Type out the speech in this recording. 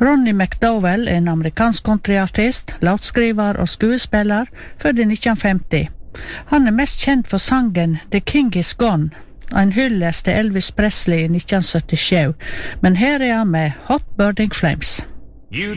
Ronnie McDowell er en amerikansk countryartist, låtskriver og skuespiller, født i 1950. Han er mest kjent for sangen The King is Gone, en hyllest til Elvis Presley i 1977, men her er han med Hot Burning Flames.